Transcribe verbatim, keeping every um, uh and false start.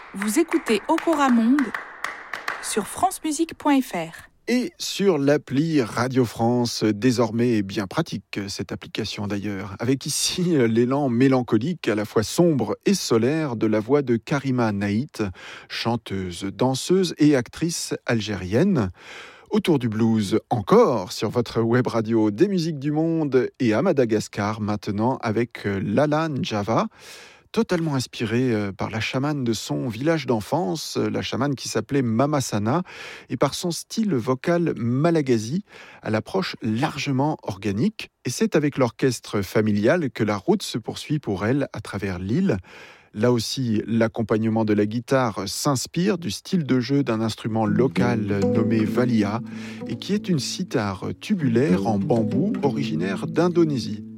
Vous écoutez Okora Monde sur francemusique point f r. Et sur l'appli Radio France, désormais bien pratique, cette application d'ailleurs, avec ici l'élan mélancolique à la fois sombre et solaire de la voix de Karima Naït, chanteuse, danseuse et actrice algérienne. Autour du blues encore sur votre web radio des musiques du monde et à Madagascar maintenant avec Lala Njava. Totalement inspirée par la chamane de son village d'enfance, la chamane qui s'appelait Mama Sana, et par son style vocal malagazi, à l'approche largement organique. Et c'est avec l'orchestre familial que la route se poursuit pour elle à travers l'île. Là aussi, l'accompagnement de la guitare s'inspire du style de jeu d'un instrument local nommé Valia, et qui est une sitar tubulaire en bambou originaire d'Indonésie.